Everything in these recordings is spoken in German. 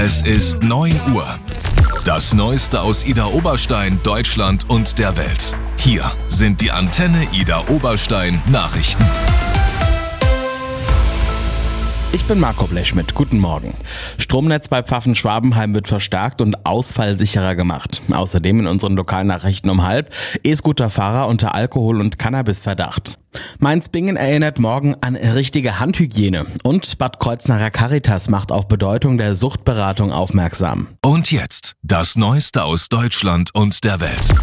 Es ist 9 Uhr. Das Neueste aus Ida Oberstein, Deutschland und der Welt. Hier sind die Antenne Ida Oberstein Nachrichten. Ich bin Marco Blechschmidt. Guten Morgen. Stromnetz bei Pfaffen-Schwabenheim wird verstärkt und ausfallsicherer gemacht. Außerdem in unseren Lokalnachrichten um 12:30 E-Scooter-Fahrer unter Alkohol- und Cannabisverdacht. Mainz-Bingen erinnert morgen an richtige Handhygiene. Und Bad Kreuznacher Caritas macht auf Bedeutung der Suchtberatung aufmerksam. Und jetzt das Neueste aus Deutschland und der Welt.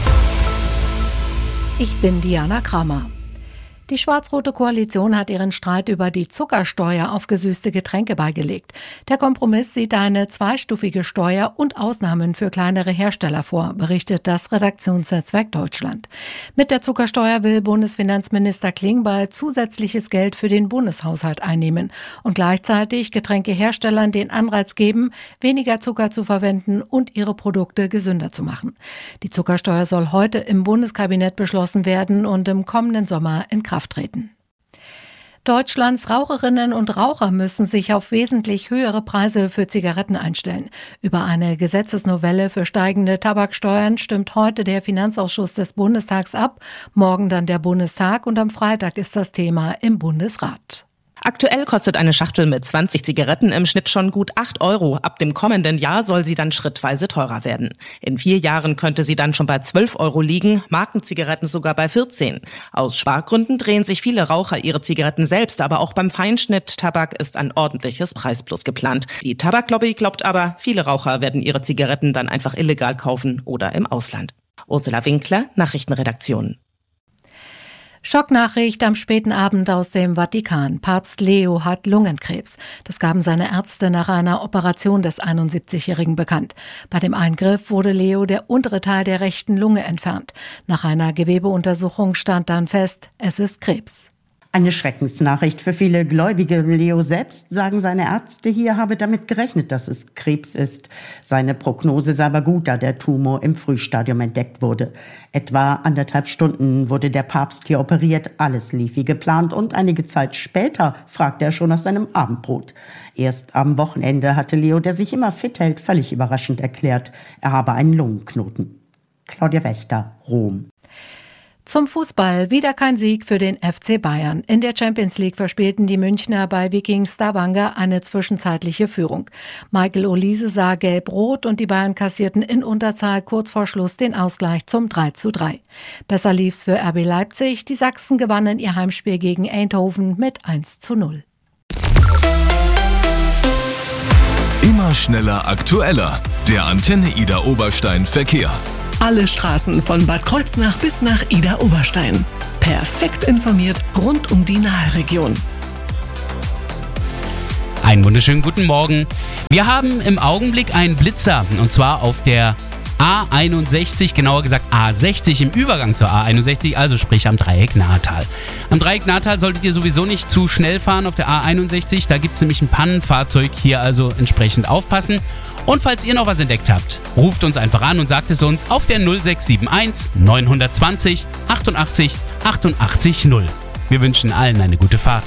Ich bin Diana Kramer. Die schwarz-rote Koalition hat ihren Streit über die Zuckersteuer auf gesüßte Getränke beigelegt. Der Kompromiss sieht eine zweistufige Steuer und Ausnahmen für kleinere Hersteller vor, berichtet das Redaktionsnetzwerk Deutschland. Mit der Zuckersteuer will Bundesfinanzminister Klingbeil zusätzliches Geld für den Bundeshaushalt einnehmen und gleichzeitig Getränkeherstellern den Anreiz geben, weniger Zucker zu verwenden und ihre Produkte gesünder zu machen. Die Zuckersteuer soll heute im Bundeskabinett beschlossen werden und im kommenden Sommer in Kraft treten. Deutschlands Raucherinnen und Raucher müssen sich auf wesentlich höhere Preise für Zigaretten einstellen. Über eine Gesetzesnovelle für steigende Tabaksteuern stimmt heute der Finanzausschuss des Bundestags ab, morgen dann der Bundestag und am Freitag ist das Thema im Bundesrat. Aktuell kostet eine Schachtel mit 20 Zigaretten im Schnitt schon gut 8 Euro. Ab dem kommenden Jahr soll sie dann schrittweise teurer werden. In 4 Jahren könnte sie dann schon bei 12 Euro liegen, Markenzigaretten sogar bei 14. Aus Spargründen drehen sich viele Raucher ihre Zigaretten selbst, aber auch beim Feinschnitt-Tabak ist ein ordentliches Preisplus geplant. Die Tabaklobby glaubt aber, viele Raucher werden ihre Zigaretten dann einfach illegal kaufen oder im Ausland. Ursula Winkler, Nachrichtenredaktion. Schocknachricht am späten Abend aus dem Vatikan. Papst Leo hat Lungenkrebs. Das gaben seine Ärzte nach einer Operation des 71-Jährigen bekannt. Bei dem Eingriff wurde Leo der untere Teil der rechten Lunge entfernt. Nach einer Gewebeuntersuchung stand dann fest, es ist Krebs. Eine Schreckensnachricht für viele Gläubige. Leo selbst, sagen seine Ärzte hier, habe damit gerechnet, dass es Krebs ist. Seine Prognose sei aber gut, da der Tumor im Frühstadium entdeckt wurde. Etwa 1,5 Stunden wurde der Papst hier operiert. Alles lief wie geplant und einige Zeit später fragte er schon nach seinem Abendbrot. Erst am Wochenende hatte Leo, der sich immer fit hält, völlig überraschend erklärt, er habe einen Lungenknoten. Claudia Wächter, Rom. Zum Fußball wieder kein Sieg für den FC Bayern. In der Champions League verspielten die Münchner bei Viking Stavanger eine zwischenzeitliche Führung. Michael Olise sah gelb-rot und die Bayern kassierten in Unterzahl kurz vor Schluss den Ausgleich zum 3:3. Besser lief's für RB Leipzig. Die Sachsen gewannen ihr Heimspiel gegen Eindhoven mit 1:0. Immer schneller, aktueller. Der Antenne Ida Oberstein Verkehr. Alle Straßen von Bad Kreuznach bis nach Ida Oberstein. Perfekt informiert rund um die Nahregion. Einen wunderschönen guten Morgen. Wir haben im Augenblick einen Blitzer und zwar auf der A61, genauer gesagt A60 im Übergang zur A61, also sprich am Dreieck Nahetal. Am Dreieck Nahetal solltet ihr sowieso nicht zu schnell fahren auf der A61, da gibt es nämlich ein Pannenfahrzeug, hier also entsprechend aufpassen. Und falls ihr noch was entdeckt habt, ruft uns einfach an und sagt es uns auf der 0671 920 88 88 0. Wir wünschen allen eine gute Fahrt.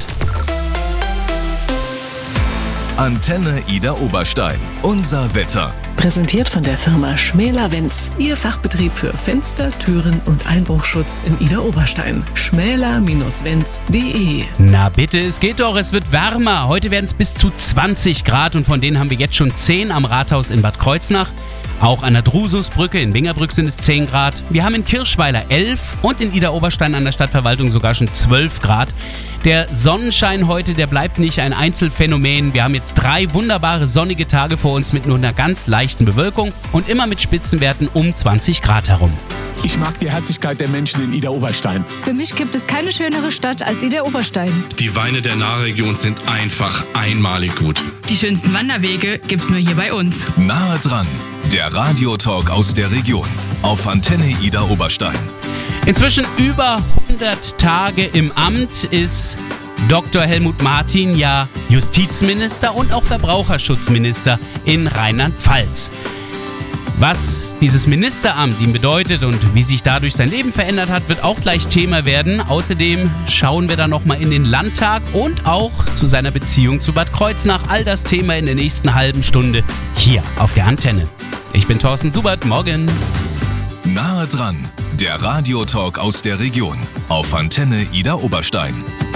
Antenne Ida Oberstein. Unser Wetter. Präsentiert von der Firma Schmäler-Wenz. Ihr Fachbetrieb für Fenster, Türen und Einbruchschutz in Ida Oberstein. schmäler-wenz.de. Na bitte, es geht doch, es wird wärmer. Heute werden es bis zu 20 Grad und von denen haben wir jetzt schon 10 am Rathaus in Bad Kreuznach. Auch an der Drususbrücke in Wingerbrück sind es 10 Grad. Wir haben in Kirchweiler 11 und in Ida Oberstein an der Stadtverwaltung sogar schon 12 Grad. Der Sonnenschein heute, der bleibt nicht ein Einzelfenomen. Wir haben jetzt 3 wunderbare sonnige Tage vor uns mit nur einer ganz leichten Bewölkung und immer mit Spitzenwerten um 20 Grad herum. Ich mag die Herzlichkeit der Menschen in Ida Oberstein. Für mich gibt es keine schönere Stadt als Ida Oberstein. Die Weine der Nahregion sind einfach einmalig gut. Die schönsten Wanderwege gibt's nur hier bei uns. Nahe dran, der Radiotalk aus der Region auf Antenne Ida Oberstein. Inzwischen über 100 Tage im Amt ist Dr. Helmut Martin ja Justizminister und auch Verbraucherschutzminister in Rheinland-Pfalz. Was dieses Ministeramt ihm bedeutet und wie sich dadurch sein Leben verändert hat, wird auch gleich Thema werden. Außerdem schauen wir dann nochmal in den Landtag und auch zu seiner Beziehung zu Bad Kreuznach. All das Thema in der nächsten halben Stunde hier auf der Antenne. Ich bin Thorsten Subert, morgen. Nahe dran, der Radiotalk aus der Region auf Antenne Idar Oberstein.